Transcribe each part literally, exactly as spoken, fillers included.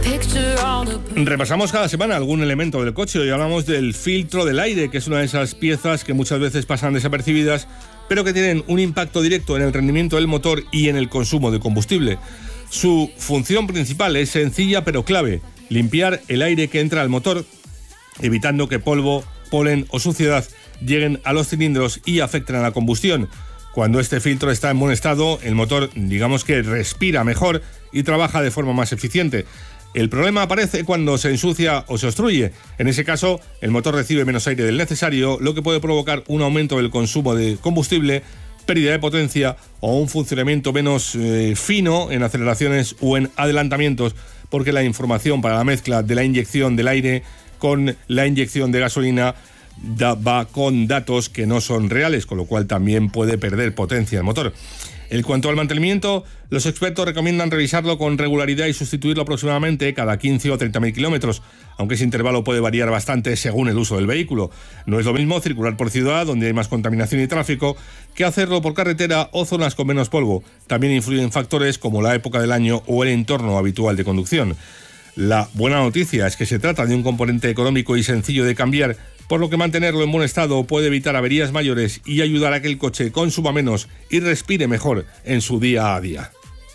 Repasamos cada semana algún elemento del coche. Hoy hablamos del filtro del aire, que es una de esas piezas que muchas veces pasan desapercibidas, pero que tienen un impacto directo en el rendimiento del motor y en el consumo de combustible. Su función principal es sencilla pero clave: limpiar el aire que entra al motor, evitando que polvo, polen o suciedad lleguen a los cilindros y afecten a la combustión. Cuando este filtro está en buen estado, el motor, digamos que respira mejor y trabaja de forma más eficiente. El problema aparece cuando se ensucia o se obstruye. En ese caso, el motor recibe menos aire del necesario, lo que puede provocar un aumento del consumo de combustible, pérdida de potencia o un funcionamiento menos eh, fino en aceleraciones o en adelantamientos, porque la información para la mezcla de la inyección del aire con la inyección de gasolina da, va con datos que no son reales, con lo cual también puede perder potencia el motor. En cuanto al mantenimiento, los expertos recomiendan revisarlo con regularidad y sustituirlo aproximadamente cada quince o treinta mil kilómetros, aunque ese intervalo puede variar bastante según el uso del vehículo. No es lo mismo circular por ciudad, donde hay más contaminación y tráfico, que hacerlo por carretera o zonas con menos polvo. También influyen factores como la época del año o el entorno habitual de conducción. La buena noticia es que se trata de un componente económico y sencillo de cambiar, por lo que mantenerlo en buen estado puede evitar averías mayores y ayudar a que el coche consuma menos y respire mejor en su día a día.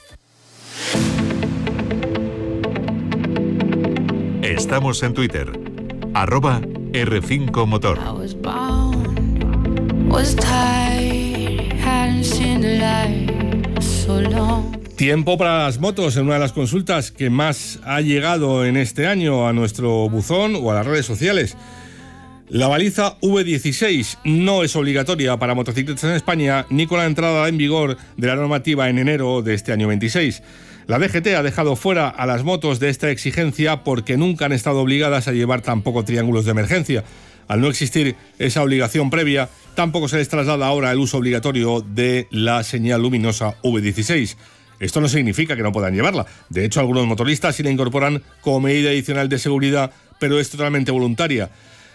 Estamos en Twitter, arroba erre cinco Motor. Tiempo para las motos en una de las consultas que más ha llegado en este año a nuestro buzón o a las redes sociales. La baliza ve dieciséis no es obligatoria para motocicletas en España ni con la entrada en vigor de la normativa en enero de este año veintiséis. La D G T ha dejado fuera a las motos de esta exigencia porque nunca han estado obligadas a llevar tampoco triángulos de emergencia. Al no existir esa obligación previa, tampoco se les traslada ahora el uso obligatorio de la señal luminosa ve dieciséis. Esto no significa que no puedan llevarla. De hecho, algunos motoristas sí la incorporan como medida adicional de seguridad, pero es totalmente voluntaria.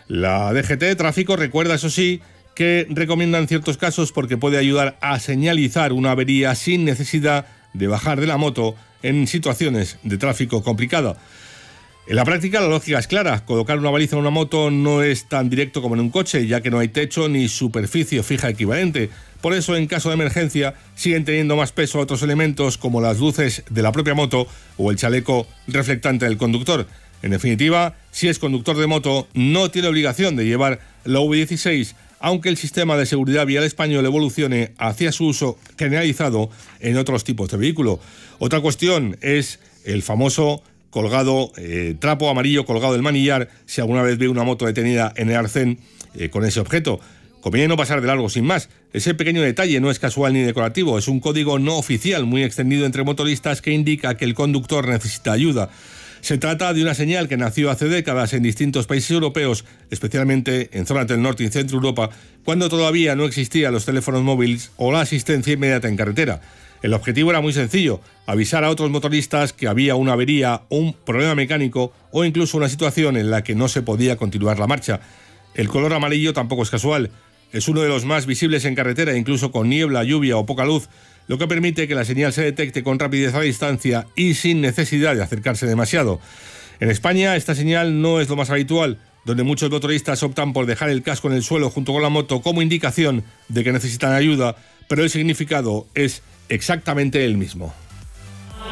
La D G T de Tráfico recuerda, eso sí, que recomienda en ciertos casos porque puede ayudar a señalizar una avería sin necesidad de bajar de la moto en situaciones de tráfico complicado. En la práctica la lógica es clara: colocar una baliza en una moto no es tan directo como en un coche, ya que no hay techo ni superficie fija equivalente. Por eso, en caso de emergencia, siguen teniendo más peso otros elementos como las luces de la propia moto o el chaleco reflectante del conductor. En definitiva, si es conductor de moto, no tiene obligación de llevar la ve dieciséis, aunque el sistema de seguridad vial español evolucione hacia su uso generalizado en otros tipos de vehículo. Otra cuestión es el famoso colgado, eh, trapo amarillo colgado del manillar, si alguna vez ve una moto detenida en el arcén eh, con ese objeto. Conviene no pasar de largo sin más. Ese pequeño detalle no es casual ni decorativo, es un código no oficial muy extendido entre motoristas que indica que el conductor necesita ayuda. Se trata de una señal que nació hace décadas en distintos países europeos, especialmente en zonas del norte y centro de Europa, cuando todavía no existían los teléfonos móviles o la asistencia inmediata en carretera. El objetivo era muy sencillo: avisar a otros motoristas que había una avería, un problema mecánico o incluso una situación en la que no se podía continuar la marcha. El color amarillo tampoco es casual. Es uno de los más visibles en carretera, incluso con niebla, lluvia o poca luz, lo que permite que la señal se detecte con rapidez a distancia y sin necesidad de acercarse demasiado. En España esta señal no es lo más habitual, donde muchos motoristas optan por dejar el casco en el suelo junto con la moto como indicación de que necesitan ayuda, pero el significado es exactamente el mismo.